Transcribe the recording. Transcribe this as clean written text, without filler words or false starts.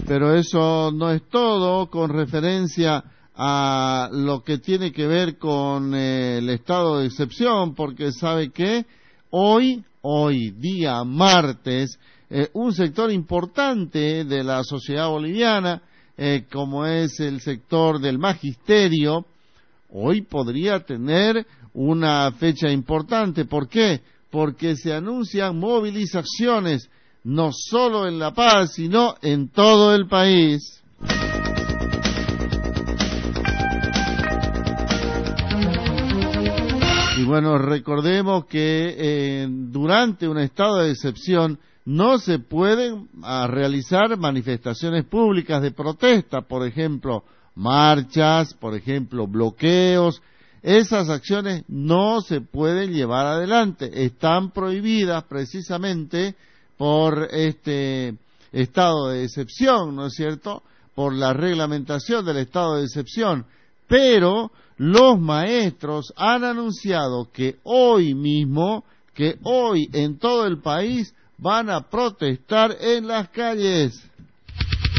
Pero eso no es todo con referencia a lo que tiene que ver con el estado de excepción, porque sabe que hoy día martes, un sector importante de la sociedad boliviana, como es el sector del magisterio, hoy podría tener una fecha importante. ¿Por qué? Porque se anuncian movilizaciones no solo en La Paz, sino en todo el país. Y bueno, recordemos que durante un estado de excepción no se pueden realizar manifestaciones públicas de protesta, por ejemplo, marchas, por ejemplo, bloqueos. Esas acciones no se pueden llevar adelante, están prohibidas precisamente por este estado de excepción, ¿no es cierto?, por la reglamentación del estado de excepción. Pero los maestros han anunciado que hoy mismo, que hoy en todo el país van a protestar en las calles.